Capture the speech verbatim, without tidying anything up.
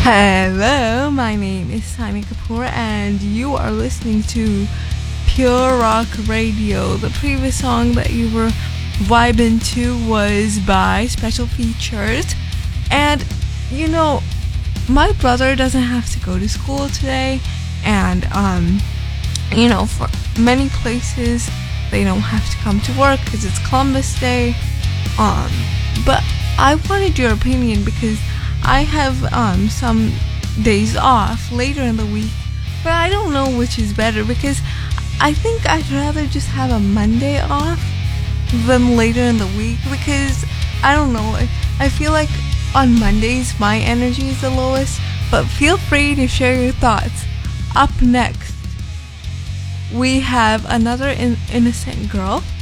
Hello, my name is Sami Kapoor, and you are listening to Pure Rock Radio. The previous song that you were vibing to was by Special Features. And, you know, my brother doesn't have to go to school today, and, um, you know, for many places, they don't have to come to work because it's Columbus Day. Um, but I wanted your opinion because I have um, some days off later in the week, but I don't know which is better because I think I'd rather just have a Monday off than later in the week because I don't know, I, I feel like on Mondays my energy is the lowest, but feel free to share your thoughts. Up next, we have Another in- Innocent Girl